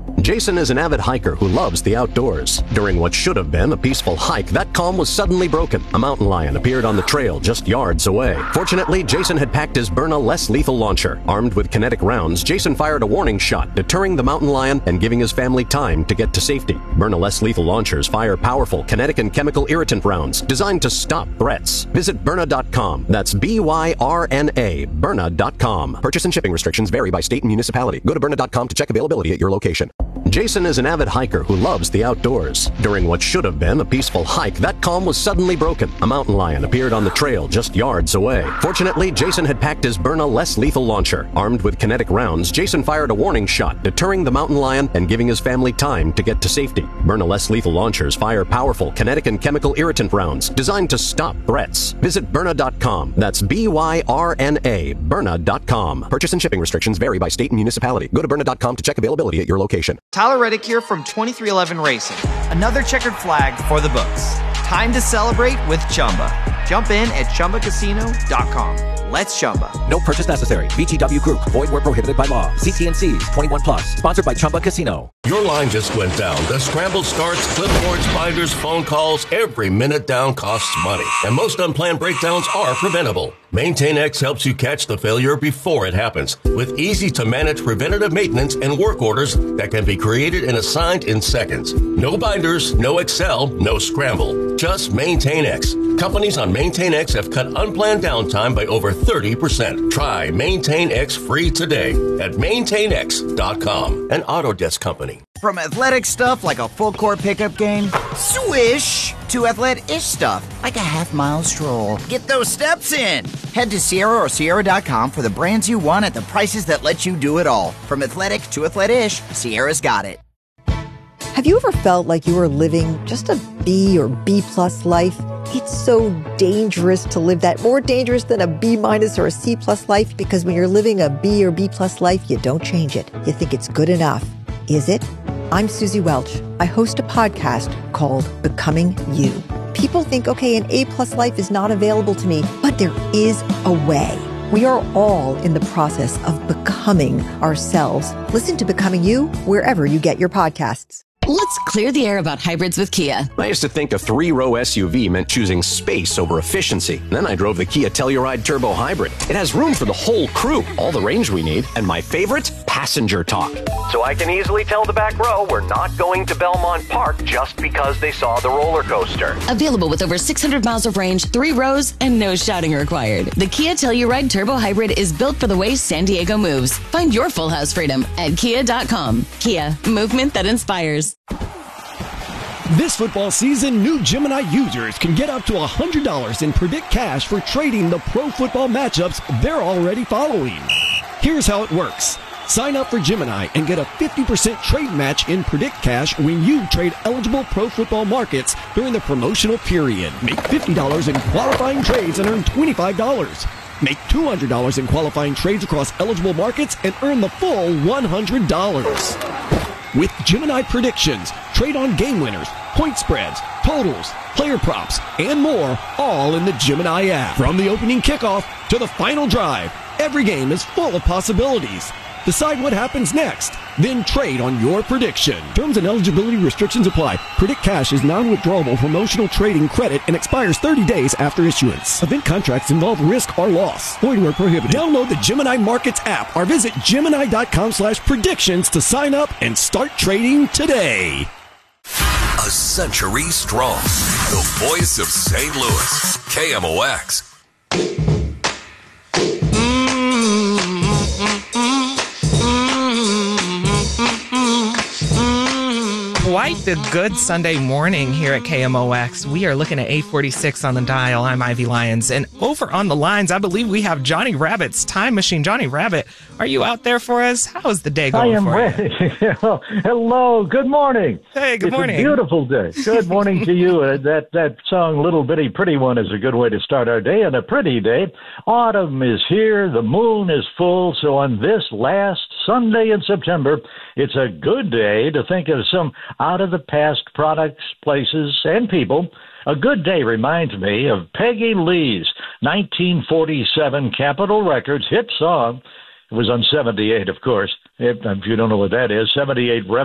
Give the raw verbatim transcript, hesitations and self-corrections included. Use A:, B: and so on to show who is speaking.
A: Jason is an avid hiker who loves the outdoors. During what should have been a peaceful hike, that calm was suddenly broken. A mountain lion appeared on the trail just yards away. Fortunately, Jason had packed his Byrna less lethal launcher. Armed with kinetic rounds, Jason fired a warning shot, deterring the mountain lion and giving his family time to get to safety. Byrna less lethal launchers fire powerful kinetic and chemical irritant rounds designed to stop threats. Visit Byrna dot com. That's B Y R N A, Byrna dot com. Purchase and shipping restrictions vary by state and municipality. Go to Byrna dot com to check availability at your location. Jason is an avid hiker who loves the outdoors. During what should have been a peaceful hike, that calm was suddenly broken. A mountain lion appeared on the trail just yards away. Fortunately, Jason had packed his Byrna less lethal launcher. Armed with kinetic rounds, Jason fired a warning shot, deterring the mountain lion and giving his family time to get to safety. Byrna less lethal launchers fire powerful kinetic and chemical irritant rounds designed to stop threats. Visit Byrna dot com. That's B Y R N A, Byrna dot com. Purchase and shipping restrictions vary by state and municipality. Go to Byrna dot com to check availability at your location.
B: Tyler Reddick here from twenty-three eleven Racing. Another checkered flag for the books. Time to celebrate with Chumba. Jump in at Chumba Casino dot com. Let's Chumba.
C: No purchase necessary. V G W Group. Void where prohibited by law. C T and C's. twenty-one plus. Sponsored by Chumba Casino.
D: Your line just went down. The scramble starts, clipboards, binders, phone calls. Every minute down costs money. And most unplanned breakdowns are preventable. MaintainX helps you catch the failure before it happens with easy-to-manage preventative maintenance and work orders that can be created and assigned in seconds. No binders, no Excel, no scramble. Just MaintainX. Companies on MaintainX have cut unplanned downtime by over thirty percent. Try MaintainX free today at maintain x dot com, an Autodesk company.
B: From athletic stuff like a full court pickup game, swish, to athletic-ish stuff like a half mile stroll. Get those steps in. Head to Sierra or Sierra dot com for the brands you want at the prices that let you do it all. From athletic to athletic-ish, Sierra's got it.
E: Have you ever felt like you were living just a B or B plus life? It's so dangerous to live that, more dangerous than a B minus or a C plus life, because when you're living a B or B plus life, you don't change it. You think it's good enough. Is it? I'm Susie Welch. I host a podcast called Becoming You. People think, okay, an A plus life is not available to me, but there is a way. We are all in the process of becoming ourselves. Listen to Becoming You wherever you get your podcasts.
F: Let's clear the air about hybrids with Kia.
A: I used to think a three-row S U V meant choosing space over efficiency. Then I drove the Kia Telluride Turbo Hybrid. It has room for the whole crew, all the range we need, and my favorite, passenger talk. So I can easily tell the back row we're not going to Belmont Park just because they saw the roller coaster.
F: Available with over six hundred miles of range, three rows, and no shouting required. The Kia Telluride Turbo Hybrid is built for the way San Diego moves. Find your full house freedom at kia dot com. Kia, movement that inspires.
G: This football season, new Gemini users can get up to one hundred dollars in Predict Cash for trading the pro football matchups they're already following. Here's how it works. Sign up for Gemini and get a fifty percent trade match in Predict Cash when you trade eligible pro football markets during the promotional period. Make fifty dollars in qualifying trades and earn twenty-five dollars. Make two hundred dollars in qualifying trades across eligible markets and earn the full one hundred dollars. With Gemini predictions, trade on game winners, point spreads, totals, player props, and more, all in the Gemini app. From the opening kickoff to the final drive, every game is full of possibilities. Decide what happens next, then trade on your prediction. Terms and eligibility restrictions apply. Predict Cash is non-withdrawable promotional trading credit and expires thirty days after issuance. Event contracts involve risk or loss. Void where prohibited. Download the Gemini Markets app or visit Gemini dot com slash predictions to sign up and start trading today.
H: A century strong. The voice of Saint Louis. K M O X.
I: Quite the good Sunday morning here at K M O X. We are looking at eight forty-six on the dial. I'm Ivy Lyons. And over on the lines, I believe we have Johnny Rabbit's Time Machine. Johnny Rabbit, are you out there for us? How is the day going
J: I am
I: for
J: ready.
I: you?
J: Hello. Good morning.
I: Hey, good
J: it's
I: morning.
J: It's a beautiful day. Good morning to you. Uh, that, that song, Little Bitty Pretty One, is a good way to start our day, and a pretty day. Autumn is here. The moon is full. So on this last Sunday in September, it's a good day to think of some out-of-the-past products, places, and people. A good day reminds me of Peggy Lee's nineteen forty-seven Capitol Records hit song. It was on seventy-eight, of course. If, if you don't know what that is, seventy-eight